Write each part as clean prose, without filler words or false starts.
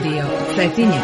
Radio Cetinje.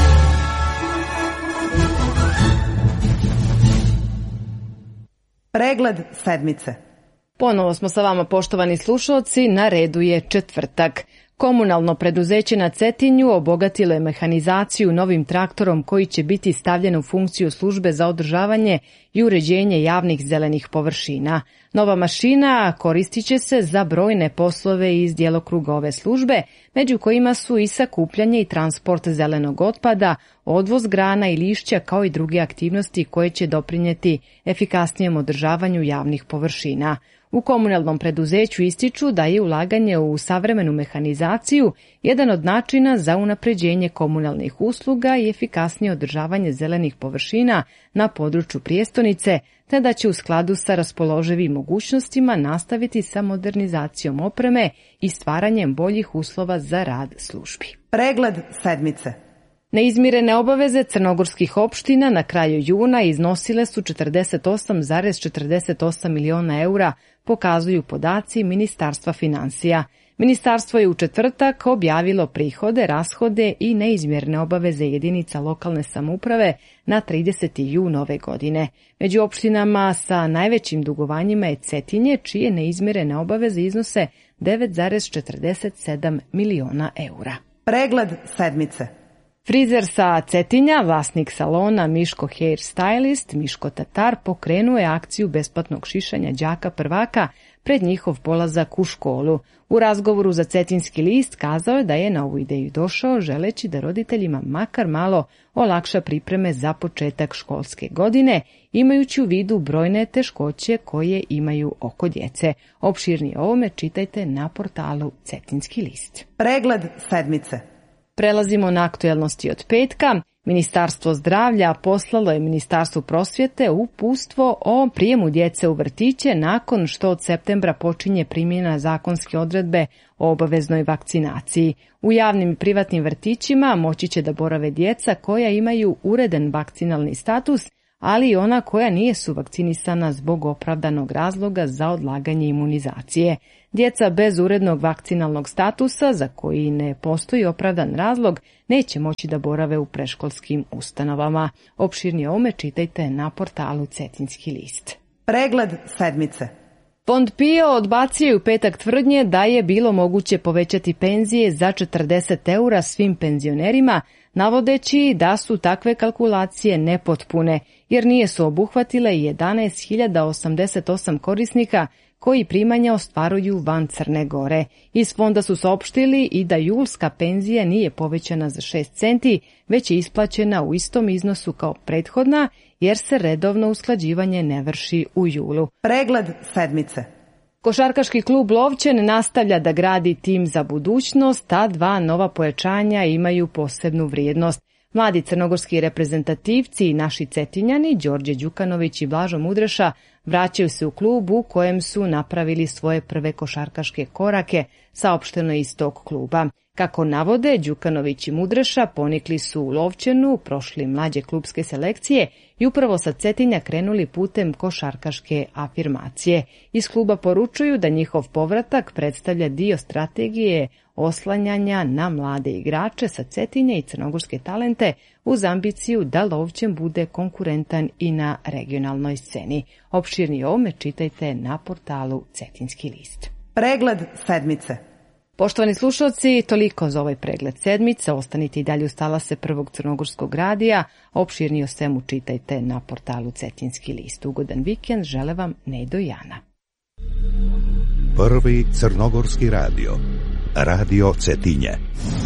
Pregled sedmice. Ponovo smo sa vama, poštovani slušalci, na redu je četvrtak. Komunalno preduzeće na Cetinju obogatilo je mehanizaciju novim traktorom koji će biti stavljen u funkciju službe za održavanje i uređenje javnih zelenih površina. Nova mašina koristit će se za brojne poslove iz djelokruga ove službe, među kojima su i sakupljanje i transport zelenog otpada, odvoz grana i lišća kao i druge aktivnosti koje će doprinijeti efikasnijem održavanju javnih površina. U komunalnom preduzeću ističu da je ulaganje u savremenu mehanizaciju jedan od načina za unapređenje komunalnih usluga i efikasnije održavanje zelenih površina na području prijestonice, te da će u skladu sa raspoloživim mogućnostima nastaviti sa modernizacijom opreme i stvaranjem boljih uslova za rad službi. Pregled sedmice. Neizmirene obaveze crnogorskih opština na kraju juna iznosile su 48,48 miliona eura, pokazuju podaci Ministarstva finansija. Ministarstvo je u četvrtak objavilo prihode, rashode i neizmjerne obaveze jedinica lokalne samouprave na 30. jun ove godine. Među opštinama sa najvećim dugovanjima je Cetinje, čije neizmjerene obaveze iznose 9,47 miliona eura. Pregled sedmice. Frizer sa Cetinja, vlasnik salona Miško Hair Stylist, Miško Tatar, pokrenuo je akciju besplatnog šišanja đaka prvaka pred njihov polazak u školu. U razgovoru za Cetinski list kazao je da je na ovu ideju došao želeći da roditeljima makar malo olakša pripreme za početak školske godine, imajući u vidu brojne teškoće koje imaju oko djece. Opširnije o ovome čitajte na portalu Cetinski list. Pregled sedmice. Prelazimo na aktuelnosti od petka. Ministarstvo zdravlja poslalo je Ministarstvu prosvjete uputstvo o prijemu djece u vrtiće nakon što od septembra počinje primjena zakonske odredbe o obaveznoj vakcinaciji. U javnim i privatnim vrtićima moći će da borave djeca koja imaju ureden vakcinalni status, ali i ona koja nije su vakcinisana zbog opravdanog razloga za odlaganje imunizacije. Djeca bez urednog vakcinalnog statusa, za koji ne postoji opravdan razlog, neće moći da borave u predškolskim ustanovama. Opširnije o ovome čitajte na portalu Cetinski list. Pregled sedmice. Fond PIO odbacio je u petak tvrdnje da je bilo moguće povećati penzije za 40 eura svim penzionerima, navodeći da su takve kalkulacije nepotpune, jer nije su obuhvatile 11.088 korisnika koji primanja ostvaruju van Crne Gore. Iz fonda su saopštili i da julska penzija nije povećana za 6 centi, već je isplaćena u istom iznosu kao prethodna, jer se redovno usklađivanje ne vrši u julu. Pregled sedmice. Košarkaški klub Lovćen nastavlja da gradi tim za budućnost, a dva nova pojačanja imaju posebnu vrijednost. Mladi crnogorski reprezentativci i naši Cetinjani, Đorđe Đukanović i Blažo Mudreša, vraćaju se u klub u kojem su napravili svoje prve košarkaške korake, saopšteno iz tog kluba. Kako navode, Đukanović i Mudreša ponikli su u Lovćenu, prošli mlađe klubske selekcije i upravo sa Cetinja krenuli putem košarkaške afirmacije. Iz kluba poručuju da njihov povratak predstavlja dio strategije oslanjanja na mlade igrače sa Cetinja i crnogorske talente uz ambiciju da Lovćen bude konkurentan i na regionalnoj sceni. Opširnije o ovome čitajte na portalu Cetinski list. Pregled sedmice. Poštovani slušalci, toliko za ovaj pregled sedmice. Ostanite i dalje uz talase Prvog crnogorskog radija. Opširnije o svemu čitajte na portalu Cetinski list. Ugodan vikend, žele vam Nedo i Jana. Prvi crnogorski radio. Radio Cetinje.